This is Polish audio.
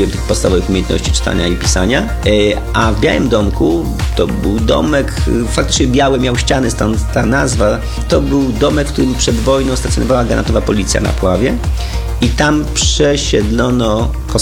tych podstawowych umiejętności czytania i pisania. A w Białym Domku to był domek, faktycznie białe, miał ściany, stąd ta nazwa. To był domek, w którym przed wojną stacjonowała granatowa policja na Puławie i tam przesiedlono